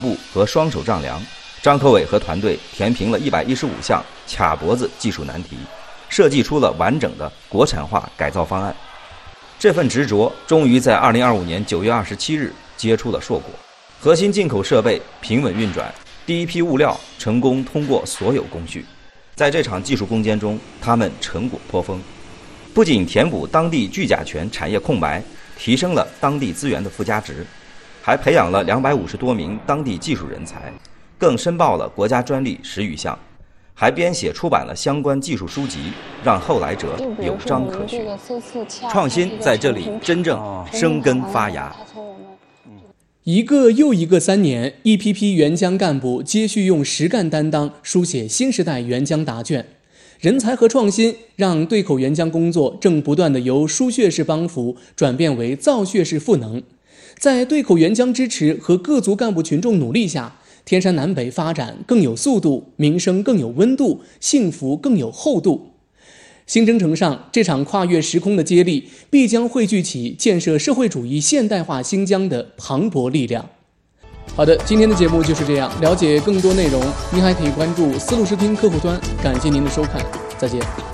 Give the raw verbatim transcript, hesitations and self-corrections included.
部和双手丈量，张科伟和团队填平了一百一十五项卡脖子技术难题，设计出了完整的国产化改造方案。这份执着终于在二零二五年九月二十七日结出了硕果，核心进口设备平稳运转，第一批物料成功通过所有工序。在这场技术攻坚中，他们成果颇丰，不仅填补当地聚甲醛产业空白，提升了当地资源的附加值，还培养了两百五十多名当地技术人才，更申报了国家专利十余项，还编写出版了相关技术书籍，让后来者有章可循。创新在这里真正生根发芽。 一个又一个三年，一批批援疆干部接续用实干担当，书写新时代援疆答卷。人才和创新让对口援疆工作正不断地由输血式帮扶转变为造血式赋能。在对口援疆支持和各族干部群众努力下，天山南北发展更有速度，民生更有温度，幸福更有厚度。新征程上，这场跨越时空的接力必将汇聚起建设社会主义现代化新疆的磅礴力量。好的，今天的节目就是这样。了解更多内容，您还可以关注丝路视听客户端。感谢您的收看，再见。